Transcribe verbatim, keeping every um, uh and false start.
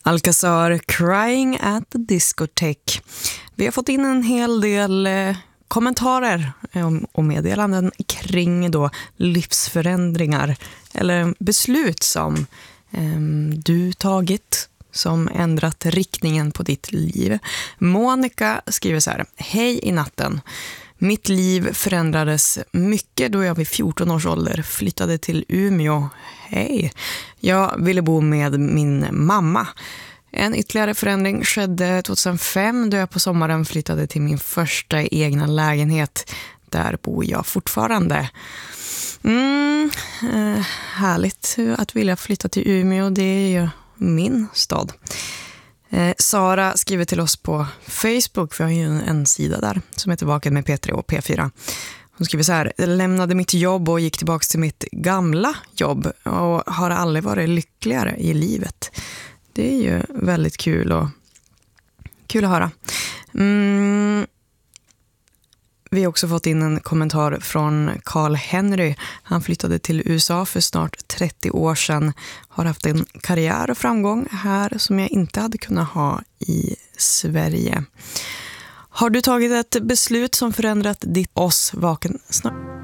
Alcazar, Crying at the Discotheque. Vi har fått in en hel del eh, kommentarer och meddelanden kring då livsförändringar eller beslut som eh, du tagit som ändrat riktningen på ditt liv. Monica skriver så här: hej i natten. Mitt liv förändrades mycket då jag vid fjorton års ålder flyttade till Umeå. Hej! Jag ville bo med min mamma. En ytterligare förändring skedde tjugohundrafem då jag på sommaren flyttade till min första egna lägenhet. Där bor jag fortfarande. Mm, eh, härligt att vilja flytta till Umeå, det är ju min stad. Eh, Sara skriver till oss på Facebook, för jag har ju en sida där som heter Vaken med P tre och P fyra. Hon skriver så här: jag lämnade mitt jobb och gick tillbaka till mitt gamla jobb och har aldrig varit lyckligare i livet. Det är ju väldigt kul och kul att höra. Mm. Vi har också fått in en kommentar från Carl Henry. Han flyttade till U S A för snart trettio år sedan. Har haft en karriär och framgång här som jag inte hade kunnat ha i Sverige. Har du tagit ett beslut som förändrat ditt oss vaken snart?